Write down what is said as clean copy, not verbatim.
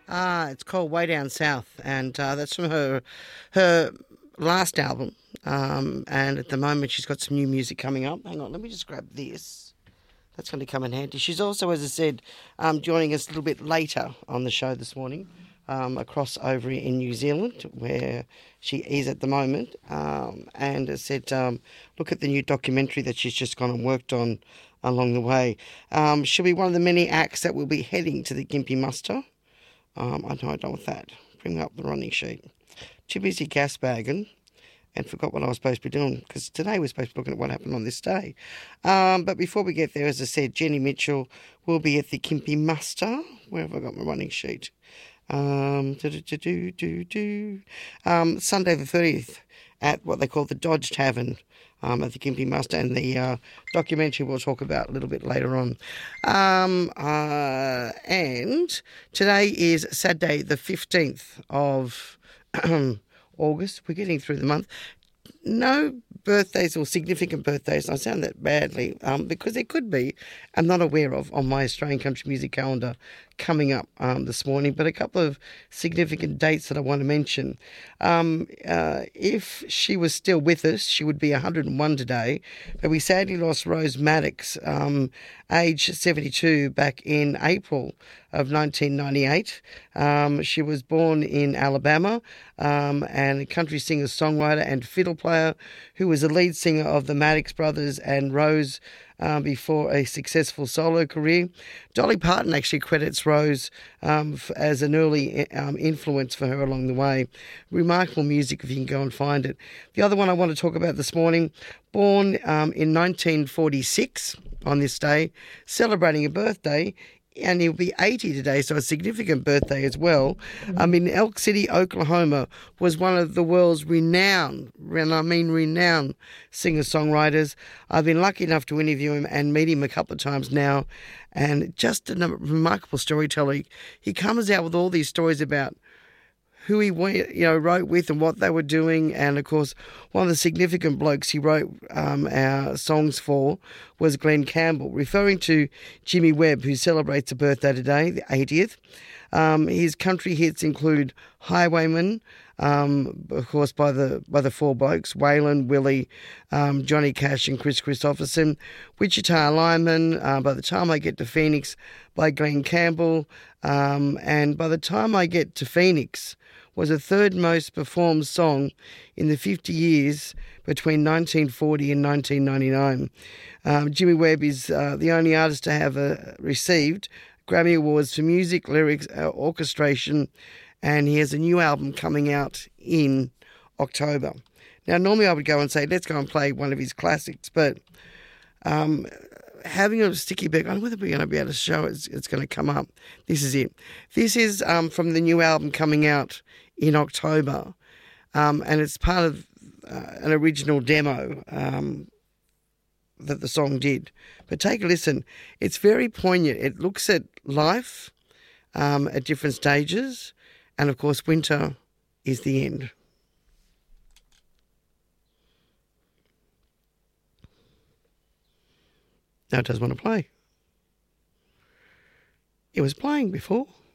It's called Way Down South, and that's from her last album. And at the moment, she's got some new music coming up. Hang on, let me just grab this. That's going to come in handy. She's also, as I said, joining us a little bit later on the show this morning, across over in New Zealand, where she is at the moment. And as I said, look at the new documentary that she's just gone and worked on along the way. She'll be one of the many acts that will be heading to the Gympie Muster. I know I don't want that. Bring up the running sheet. Too busy gas bagging and forgot what I was supposed to be doing, because today we're supposed to be looking at what happened on this day. But before we get there, as I said, Jenny Mitchell will be at the Gympie Muster. Where have I got my running sheet? Sunday the 30th at what they call the Dodge Tavern at the Gympie Muster, and the documentary we'll talk about a little bit later on. And today is Saturday the 15th of August. We're getting through the month. No birthdays or significant birthdays, I sound that badly, because there could be, I'm not aware of, on my Australian country music calendar coming up this morning, but a couple of significant dates that I want to mention. If she was still with us, she would be 101 today, but we sadly lost Rose Maddox, age 72, back in April of 1998. She was born in Alabama, and a country singer, songwriter and fiddle player who was the lead singer of the Maddox Brothers and Rose before a successful solo career. Dolly Parton actually credits Rose as an early influence for her along the way. Remarkable music if you can go and find it. The other one I want to talk about this morning, born in 1946 on this day, celebrating a birthday, and he'll be 80 today, so a significant birthday as well. In Elk City, Oklahoma, was one of the world's renowned, and I mean renowned, singer-songwriters. I've been lucky enough to interview him and meet him a couple of times now, and just a remarkable storyteller. He comes out with all these stories about who he wrote with and what they were doing. And, of course, one of the significant blokes he wrote our songs for was Glenn Campbell, referring to Jimmy Webb, who celebrates a birthday today, the 80th. His country hits include Highwayman, of course, by the four blokes, Waylon, Willie, Johnny Cash and Chris Christopherson. Wichita Lineman, By the Time I Get to Phoenix, by Glenn Campbell. And By the Time I Get to Phoenix was the third most performed song in the 50 years between 1940 and 1999. Jimmy Webb is the only artist to have received Grammy Awards for music, lyrics, orchestration, and he has a new album coming out in October. Now, normally I would go and say, let's go and play one of his classics, but having a sticky back, I don't know whether we're going to be able to show it. It's going to come up. This is it. This is from the new album coming out in October, and it's part of an original demo that the song did. But take a listen. It's very poignant. It looks at life at different stages, and of course winter is the end. Now it does want to play. It was playing before.